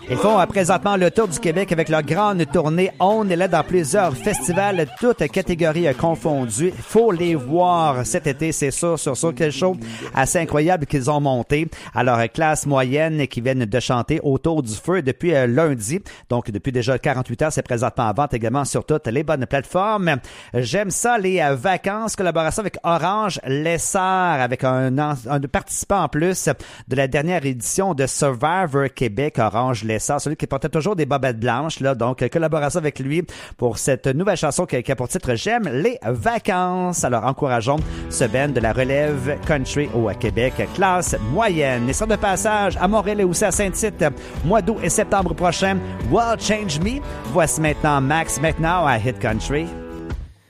Ils font présentement le tour du Québec avec leur grande tournée. On est là dans plusieurs festivals, toutes catégories confondues. Il faut les voir cet été, c'est sûr, sur quel show assez incroyable qu'ils ont monté. Alors, classe moyenne qui viennent de chanter autour du feu depuis lundi. Donc, depuis déjà 48 heures, c'est présentement en vente également sur toutes les bonnes plateformes. J'aime ça, les vacances, collaboration avec Orange Lessard, avec un participant en plus de la dernière édition de Survivor Québec, Orange Lessard, celui qui portait toujours des bobettes blanches, là. Donc, collaboration avec lui pour cette nouvelle chanson qui a pour titre J'aime les vacances. Alors, encourageons ce band de la relève country au Québec, classe moyenne. Et sur de passage à Montréal et aussi à Saint-Tite, mois d'août et septembre prochain, World Change Me. Voici maintenant Max, maintenant à Hit Country.